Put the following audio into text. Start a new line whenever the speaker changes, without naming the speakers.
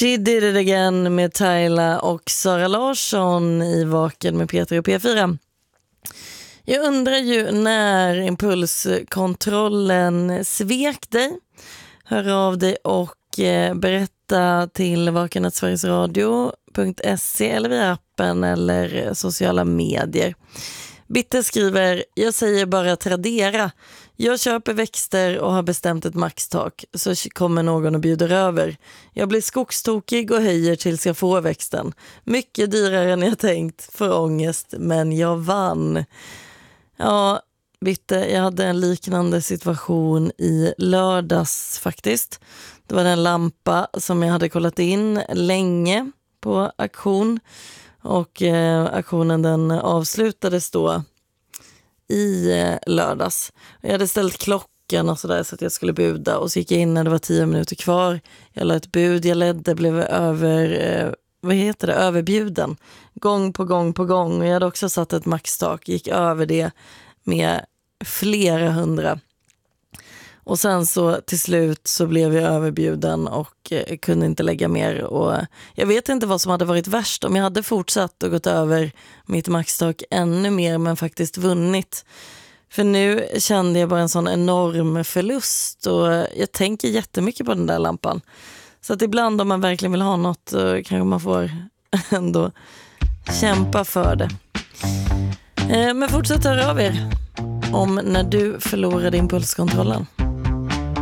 She did it again med Tyla och Sara Larsson i Vaken med Peter och P4. Jag undrar ju när impulskontrollen svek dig. Hör av dig och berätta till vaken@sverigesradio.se eller via appen eller sociala medier. Bitte skriver, jag säger bara Tradera. Jag köper växter och har bestämt ett maxtak, så kommer någon och bjuder över. Jag blir skogstokig och höjer tills jag får växten. Mycket dyrare än jag tänkt, för ångest, men jag vann. Ja, Bitte, jag hade en liknande situation i lördags faktiskt. Det var en lampa som jag hade kollat in länge på auktion. Och auktionen den avslutades då i lördags. Jag hade ställt klockan och sådär så att jag skulle buda. Och så gick jag in när det var 10 minuter kvar. Jag la ett bud, jag ledde, blev överbjuden. Gång på gång på gång. Och jag hade också satt ett maxtak, gick över det med flera hundra. Och sen så till slut så blev jag överbjuden och kunde inte lägga mer. Och jag vet inte vad som hade varit värst om jag hade fortsatt och gått över mitt maxtak ännu mer men faktiskt vunnit. För nu kände jag bara en sån enorm förlust och jag tänker jättemycket på den där lampan. Så att ibland om man verkligen vill ha något kanske man får ändå kämpa för det. Men fortsätt höra av er om när du förlorade impulskontrollen.